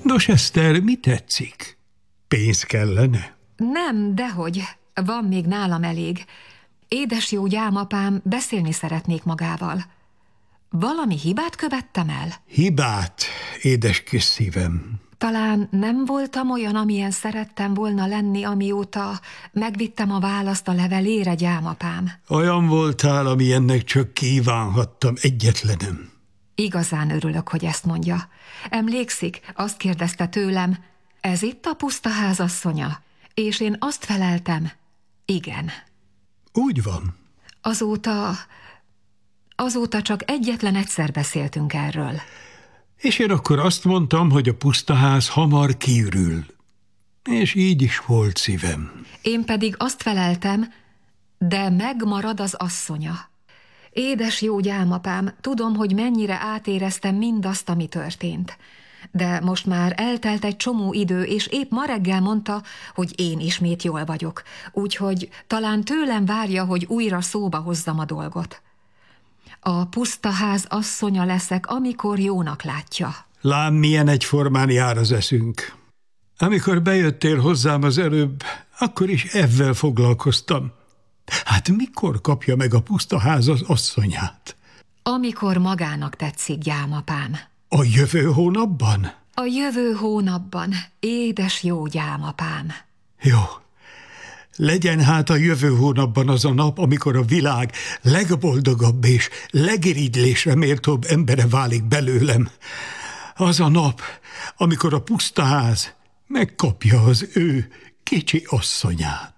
Nos, Eszter, mi tetszik? Pénz kellene? Nem, dehogy. Van még nálam elég. Édes jó gyámapám, beszélni szeretnék magával. Valami hibát követtem el? Hibát, édes kis szívem. Talán nem voltam olyan, amilyen szerettem volna lenni, amióta megvittem a választ a levelére, gyámapám. Olyan voltál, amilyennek csak kívánhattam, egyetlenem. Igazán örülök, hogy ezt mondja. Emlékszik, azt kérdezte tőlem, ez itt a puszta házasszonya? És én azt feleltem, igen. Úgy van. Azóta csak egyetlen egyszer beszéltünk erről. És én akkor azt mondtam, hogy a pusztaház hamar kiürül. És így is volt, szívem. Én pedig azt feleltem, de megmarad az asszonya. Édes jó gyámapám, tudom, hogy mennyire átéreztem mindazt, ami történt. De most már eltelt egy csomó idő, és épp ma reggel mondta, hogy én ismét jól vagyok. Úgyhogy talán tőlem várja, hogy újra szóba hozzam a dolgot. A pusztaház asszonya leszek, amikor jónak látja. Lám, milyen egyformán jár az eszünk. Amikor bejöttél hozzám az előbb, akkor is ezzel foglalkoztam. Hát mikor kapja meg a pusztaház az asszonyát? Amikor magának tetszik, gyámapám. A jövő hónapban? A jövő hónapban, édes jó gyámapám. Jó. Legyen hát a jövő hónapban az a nap, amikor a világ legboldogabb és legirigylésre méltóbb embere válik belőlem. Az a nap, amikor a pusztaház megkapja az ő kicsi asszonyát.